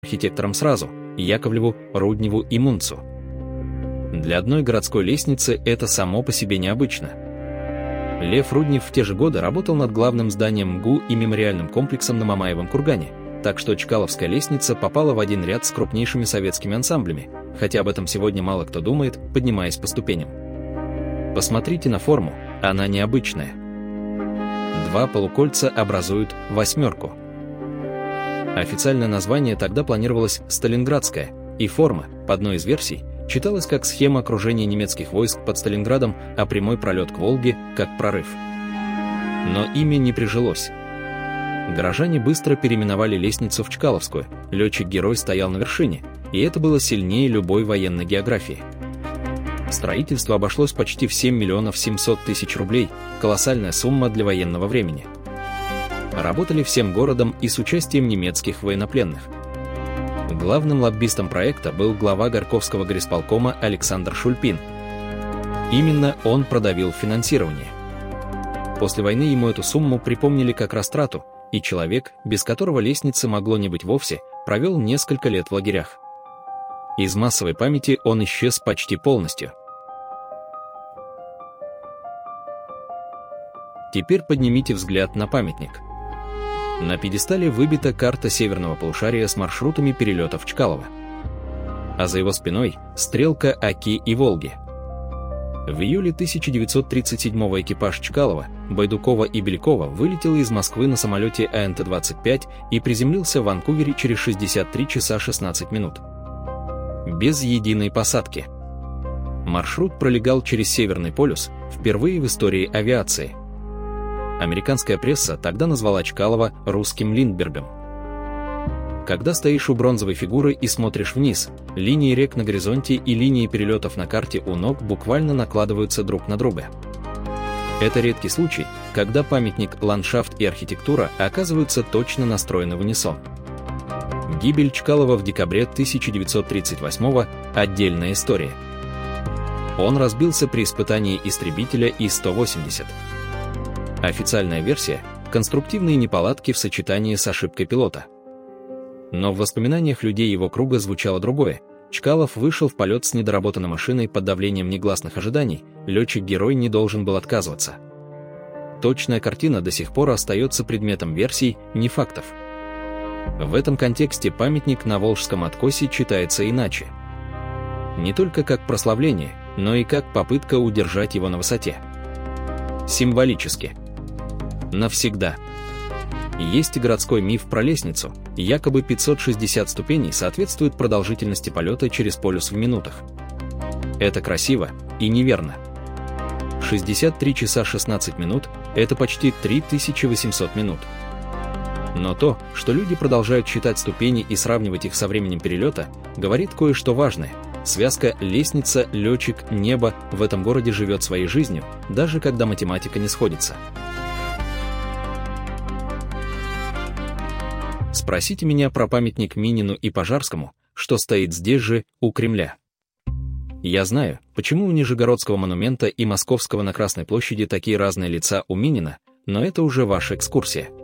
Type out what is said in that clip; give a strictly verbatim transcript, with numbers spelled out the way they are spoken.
архитекторам сразу – Яковлеву, Рудневу и Мунцу. Для одной городской лестницы это само по себе необычно. Лев Руднев в те же годы работал над главным зданием МГУ и мемориальным комплексом на Мамаевом кургане, так что Чкаловская лестница попала в один ряд с крупнейшими советскими ансамблями, хотя об этом сегодня мало кто думает, поднимаясь по ступеням. Посмотрите на форму, она необычная. Два полукольца образуют восьмерку. Официальное название тогда планировалось «Сталинградская», и форма, по одной из версий, читалась как схема окружения немецких войск под Сталинградом, а прямой пролет к Волге – как прорыв. Но имя не прижилось. Горожане быстро переименовали лестницу в Чкаловскую, летчик-герой стоял на вершине, и это было сильнее любой военной географии. Строительство обошлось почти в семь миллионов семьсот тысяч рублей, колоссальная сумма для военного времени. Работали всем городом и с участием немецких военнопленных. Главным лоббистом проекта был глава Горьковского горисполкома Александр Шульпин. Именно он продавил финансирование. После войны ему эту сумму припомнили как растрату, и человек, без которого лестницы могло не быть вовсе, провел несколько лет в лагерях. Из массовой памяти он исчез почти полностью. Теперь поднимите взгляд на памятник. На пьедестале выбита карта северного полушария с маршрутами перелетов Чкалова. А за его спиной стрелка Оки и Волги. В июле тысяча девятьсот тридцать седьмого экипаж Чкалова, Байдукова и Белякова вылетел из Москвы на самолете А Н Т двадцать пять и приземлился в Ванкувере через шестьдесят три часа шестнадцать минут. Без единой посадки. Маршрут пролегал через Северный полюс, впервые в истории авиации. Американская пресса тогда назвала Чкалова русским Линдбергом. Когда стоишь у бронзовой фигуры и смотришь вниз, линии рек на горизонте и линии перелетов на карте у ног буквально накладываются друг на друга. Это редкий случай, когда памятник, ландшафт и архитектура оказываются точно настроены в унисон. Гибель Чкалова в декабре тысяча девятьсот тридцать восьмого – отдельная история. Он разбился при испытании истребителя И сто восемьдесят. Официальная версия – конструктивные неполадки в сочетании с ошибкой пилота. Но в воспоминаниях людей его круга звучало другое. Чкалов вышел в полет с недоработанной машиной под давлением негласных ожиданий, летчик-герой не должен был отказываться. Точная картина до сих пор остается предметом версий, не фактов. В этом контексте памятник на Волжском откосе читается иначе. Не только как прославление, но и как попытка удержать его на высоте. Символически. Навсегда. Есть и городской миф про лестницу, якобы пятьсот шестьдесят ступеней соответствует продолжительности полета через полюс в минутах. Это красиво и неверно. шестьдесят три часа шестнадцать минут – это почти три тысячи восемьсот минут. Но то, что люди продолжают считать ступени и сравнивать их со временем перелета, говорит кое-что важное. Связка «лестница», «летчик», «небо» в этом городе живет своей жизнью, даже когда математика не сходится. Спросите меня про памятник Минину и Пожарскому, что стоит здесь же, у Кремля. Я знаю, почему у Нижегородского монумента и Московского на Красной площади такие разные лица у Минина, но это уже ваша экскурсия.